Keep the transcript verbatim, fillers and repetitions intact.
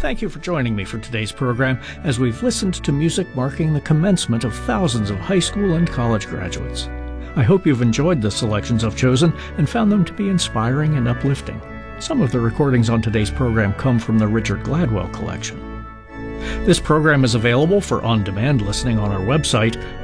Thank you for joining me for today's program as we've listened to music marking the commencement of thousands of high school and college graduates. I hope you've enjoyed the selections I've chosen and found them to be inspiring and uplifting. Some of the recordings on today's program come from the Richard Gladwell collection. This program is available for on-demand listening on our website,